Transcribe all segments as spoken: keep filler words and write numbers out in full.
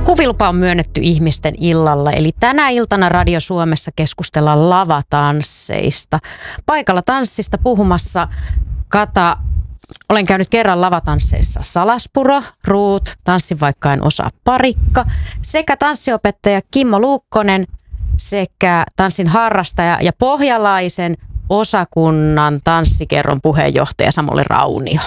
Huvilupa on myönnetty ihmisten illalla, eli tänä iltana Radio Suomessa keskustellaan lavatansseista. Paikalla tanssista puhumassa Kata. Olen käynyt kerran lavatansseissa Salaspuro, Ruut, Tanssin vaikka en osaa Parikka, sekä tanssiopettaja Kimmo Luukkonen sekä tanssin harrastaja ja pohjalaisen osakunnan tanssikerron puheenjohtaja Samuli Raunio.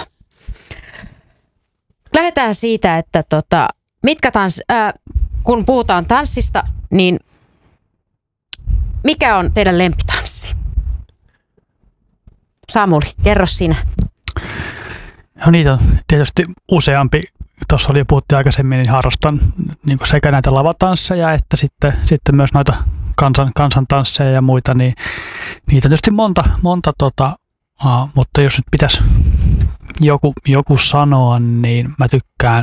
Lähdetään siitä, että tota, mitkä tans, äh, kun puhutaan tanssista, niin mikä on teidän lempitanssi? Samuli, kerro sinä. No niitä on tietysti useampi. Tuossa oli jo puhuttiin aikaisemmin, niin harrastan niin sekä näitä lavatansseja että sitten, sitten myös noita kansan, kansantansseja ja muita. Niin, niitä on tietysti monta, monta tota, uh, mutta jos nyt pitäisi joku, joku sanoa, niin mä tykkään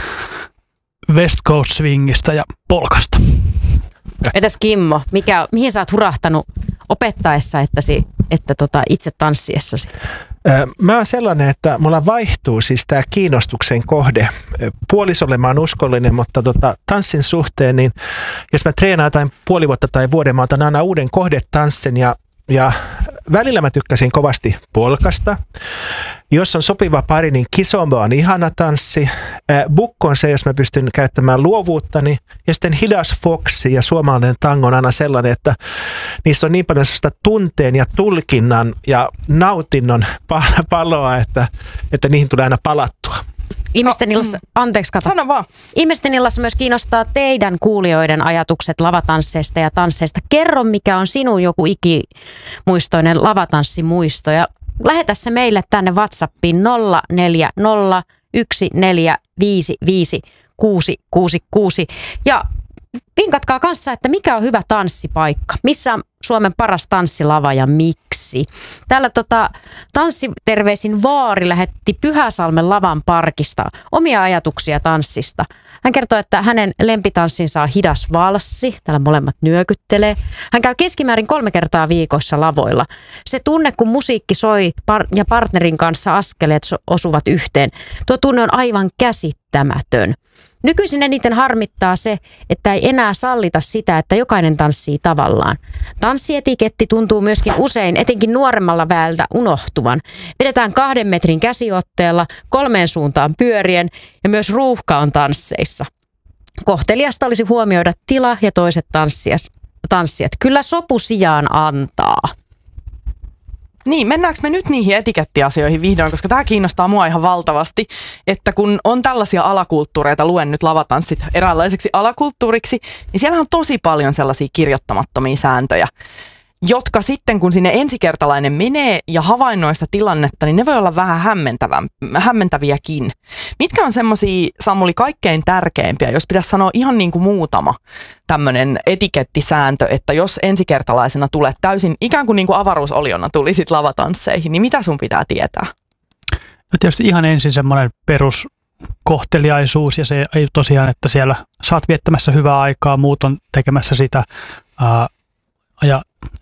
West Coast Swingistä ja polkasta. Entäs Kimmo, mikä, mihin sä oot hurahtanut opettaessa, että, si, että tota, itse tanssiessasi? Mä oon sellainen, että mulla vaihtuu siis tämä kiinnostuksen kohde. Puolisolle mä oon uskollinen, mutta tota, tanssin suhteen, niin jos mä treenaan jotain puoli vuotta tai vuoden, mä otan aina uuden kohdetanssin ja, ja välillä mä tykkäsin kovasti polkasta. Jos on sopiva pari, niin kizomba on ihana tanssi. Bukko on se, jos mä pystyn käyttämään luovuuttani. Ja sitten hidas foxi ja suomalainen tango on aina sellainen, että niissä on niin paljon sellaista tunteen ja tulkinnan ja nautinnon paloa, että, että niihin tulee aina palattua. Ihmisten illassa, anteeksi Kata. Sano vaan. Ihmisten illassa myös kiinnostaa teidän kuulijoiden ajatukset lavatansseista ja tansseista. Kerro, mikä on sinun joku ikimuistoinen lavatanssimuisto ja lähetä se meille tänne WhatsAppiin nolla neljä nolla yksi neljä viisi viisi kuusi kuusi kuusi ja vinkatkaa kanssa, että mikä on hyvä tanssipaikka, missä on Suomen paras tanssilava ja miksi. Täällä tota, tanssiterveisin Vaari lähetti Pyhäsalmen lavan parkista omia ajatuksia tanssista. Hän kertoo, että hänen lempitanssinsa on hidas valssi. Täällä molemmat nyökyttelee. Hän käy keskimäärin kolme kertaa viikossa lavoilla. Se tunne, kun musiikki soi par- ja partnerin kanssa askeleet so- osuvat yhteen, tuo tunne on aivan käsittämätön. Nykyisin eniten harmittaa se, että ei enää sallita sitä, että jokainen tanssii tavallaan. Tanssietiketti tuntuu myöskin usein, etenkin nuoremmalla väeltä, unohtuvan. Vedetään kahden metrin käsiotteella, kolmeen suuntaan pyörien ja myös ruuhka on tansseissa. Kohteliasta olisi huomioida tila ja toiset tanssijat. Kyllä sopu sijaan antaa. Niin, mennäänkö me nyt niihin etikettiasioihin vihdoin, koska tämä kiinnostaa mua ihan valtavasti, että kun on tällaisia alakulttuureita, luen nyt lavatanssit eräänlaiseksi alakulttuuriksi, niin siellä on tosi paljon sellaisia kirjoittamattomia sääntöjä, jotka sitten kun sinne ensikertalainen menee ja havainnoista tilannetta, niin ne voi olla vähän hämmentäviäkin. Mitkä on semmoisia, Samuli, kaikkein tärkeimpiä, jos pitäisi sanoa ihan niin kuin muutama tämmöinen etikettisääntö, että jos ensikertalaisena tulet täysin ikään kuin, niin kuin avaruusoliona tulisit lavatansseihin, niin mitä sun pitää tietää? No tietysti ihan ensin semmoinen peruskohteliaisuus ja se ei tosiaan, että siellä saat viettämässä hyvää aikaa, muut on tekemässä sitä ää, ja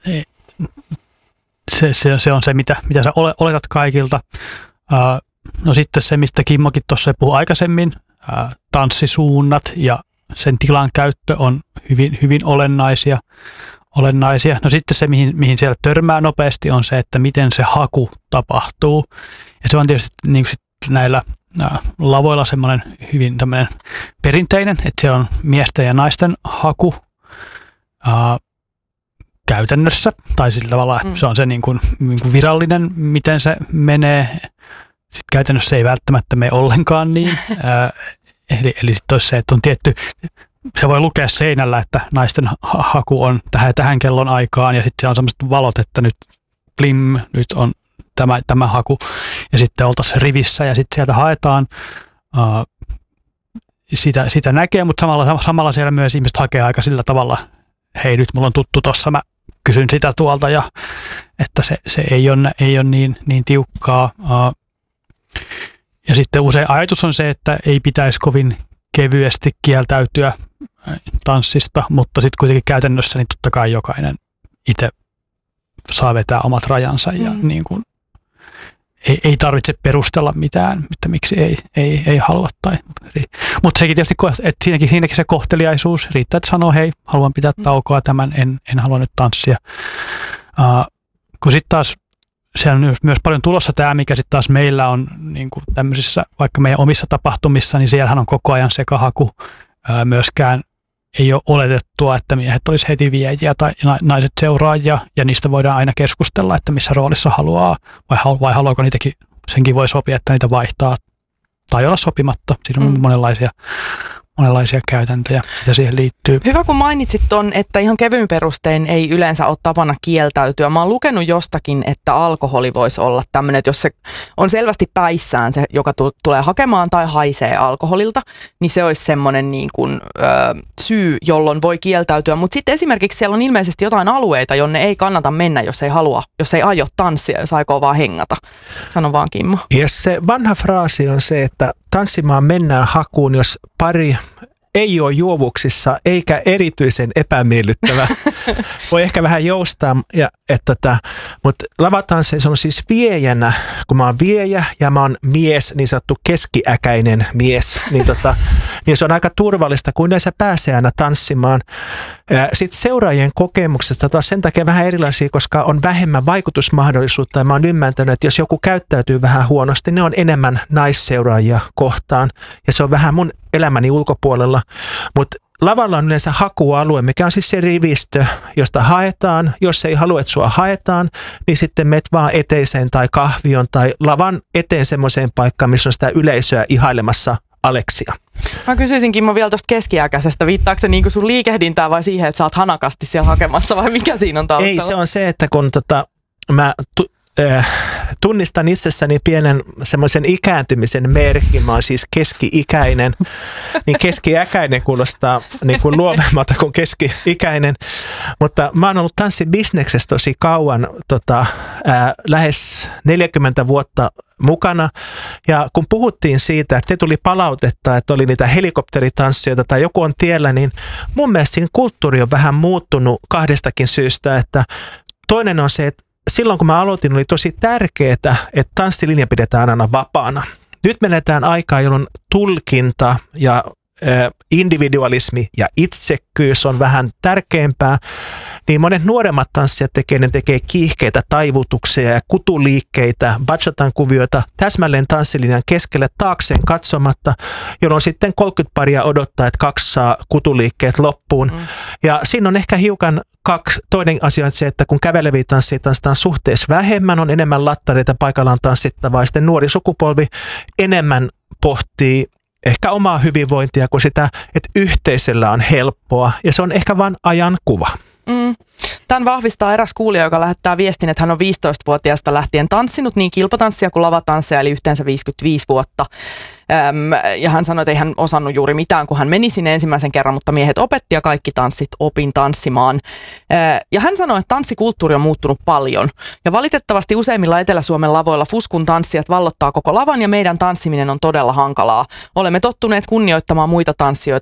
se, se, se on se, mitä, mitä sä oletat kaikilta. Ää, no sitten se, mistä Kimmokin tuossa puhui aikaisemmin, ää, tanssisuunnat ja sen tilan käyttö on hyvin, hyvin olennaisia. olennaisia. No sitten se, mihin, mihin siellä törmää nopeasti, on se, että miten se haku tapahtuu. Ja se on tietysti niin kuin sit näillä ää, lavoilla semmoinen hyvin tämmöinen perinteinen, että siellä on miesten ja naisten haku ää, käytännössä, tai sillä tavalla mm. se on se niin kuin, niin kuin virallinen, miten se menee. Sitten käytännössä ei välttämättä mene ollenkaan niin. Ää, eli eli sitten olisi se, että on tietty, se voi lukea seinällä, että naisten ha- haku on tähän, tähän kellon aikaan, ja sitten se on sellaiset valot, että nyt plim, nyt on tämä, tämä haku, ja sitten oltaisiin rivissä, ja sitten sieltä haetaan. Ää, sitä, sitä näkee, mutta samalla, samalla siellä myös ihmiset hakee aika sillä tavalla, hei nyt mulla on tuttu tossa, mä kysyn sitä tuolta, ja että se, se ei ole, ei ole niin, niin tiukkaa. Ja sitten usein ajatus on se, että ei pitäisi kovin kevyesti kieltäytyä tanssista, mutta sitten kuitenkin käytännössä niin totta kai jokainen itse saa vetää omat rajansa ja mm. niin kuin, ei, ei tarvitse perustella mitään, että miksi ei, ei, ei halua. Tai, mutta sekin tietysti, että siinäkin, siinäkin se kohteliaisuus riittää, että sanoo, hei, haluan pitää taukoa tämän, en, en halua nyt tanssia. Uh, kun sitten taas siellä on myös paljon tulossa tämä, mikä sitten taas meillä on niin kuin tämmöisissä, vaikka meidän omissa tapahtumissa, niin siellähän on koko ajan sekahaku. Uh, myöskään ei ole oletettua, että miehet olisi heti viejiä tai naiset seuraajia, ja niistä voidaan aina keskustella, että missä roolissa haluaa, vai, vai haluaako niitäkin, senkin voi sopia, että niitä vaihtaa tai olla sopimatta. Siinä on mm. monenlaisia, monenlaisia käytäntöjä, mitä siihen liittyy. Hyvä, kun mainitsit ton, että ihan kevyin perustein ei yleensä ole tapana kieltäytyä. Mä oon lukenut jostakin, että alkoholi voisi olla tämmöinen, että jos se on selvästi päissään se, joka t- tulee hakemaan tai haisee alkoholilta, niin se olisi semmoinen niin kuin, ö, syy, jolloin voi kieltäytyä. Mutta sitten esimerkiksi siellä on ilmeisesti jotain alueita, jonne ei kannata mennä, jos ei halua, jos ei aio tanssia, jos aikoo vaan hengata. Sano vaan, Kimmo. Ja se vanha fraasi on se, että tanssimaan mennään hakuun, jos pari ei ole juovuksissa eikä erityisen epämiellyttävä. Voi ehkä vähän joustaa, ja, että tota, mutta lavatansseissa on siis viejänä, kun mä oon viejä ja mä oon mies, niin sanottu keskiäkäinen mies, niin, tota, niin se on aika turvallista, kun yleensä pääsee aina tanssimaan. Sitten seuraajien kokemuksesta taas sen takia vähän erilaisia, koska on vähemmän vaikutusmahdollisuutta, ja mä oon ymmärtänyt, että jos joku käyttäytyy vähän huonosti, ne on enemmän naisseuraajia kohtaan, ja se on vähän mun elämäni ulkopuolella, mutta lavalla on yleensä hakualue, mikä on siis se rivistö, josta haetaan. Jos ei halua, että sua haetaan, niin sitten menet vaan eteiseen tai kahvioon tai lavan eteen semmoiseen paikkaan, missä on sitä yleisöä ihailemassa Aleksia. Mä kysyisin, Kimmo, vielä tuosta keskiäkäisestä. Viittaako se niinku sun liikehdintää vai siihen, että sä oot hanakasti siellä hakemassa, vai mikä siinä on taustalla? Ei, se on se, että kun tota, mä tu- äh, tunnistan itsessäni pienen semmoisen ikääntymisen merkin, mä oon siis keski-ikäinen, niin keski-äkäinen kuulostaa niin kuin luovemmalta kuin keski-ikäinen, mutta mä oon ollut tanssibisneksessä tosi kauan, tota, äh, lähes neljäkymmentä vuotta mukana, ja kun puhuttiin siitä, että te tuli palautetta, että oli niitä helikopteritanssijoita tai joku on tiellä, niin mun mielestä siinä kulttuuri on vähän muuttunut kahdestakin syystä, että toinen on se, että silloin kun mä aloitin, oli tosi tärkeää, että tanssilinja pidetään aina vapaana. Nyt menetään aikaa, jolloin tulkinta ja individualismi ja itsekkyys on vähän tärkeämpää, niin monet nuoremmat tanssijat tekee, ne tekee kiihkeitä taivutuksia ja kutuliikkeitä, bachatan kuvioita täsmälleen tanssilinjan keskelle taakseen katsomatta, jolloin sitten kolmekymmentä paria odottaa, että kaksi saa kutuliikkeet loppuun. Mm. Ja siinä on ehkä hiukan kaksi. Toinen asia on se, että kun käveleviä tanssia tanssitaan suhteessa vähemmän, on enemmän lattareita paikallaan tanssittavaa, ja sitten nuori sukupolvi enemmän pohtii ehkä omaa hyvinvointia kuin sitä, että yhteisöllä on helppoa, ja se on ehkä vain ajan kuva. Mm. Tämän vahvistaa eräs kuulija, joka lähettää viestin, että hän on viisitoistavuotiaasta lähtien tanssinut niin kilpatanssia kuin lavatanssia, eli yhteensä viisikymmentäviisi vuotta. Öm, ja hän sanoi, että ei hän osannut juuri mitään, kun hän meni sinne ensimmäisen kerran, mutta miehet opetti ja kaikki tanssit opin tanssimaan. Ö, ja hän sanoi, että tanssikulttuuri on muuttunut paljon. Ja valitettavasti useimmilla Etelä-Suomen lavoilla fuskun tanssijat vallottaa koko lavan, ja meidän tanssiminen on todella hankalaa. Olemme tottuneet kunnioittamaan muita tanssijoita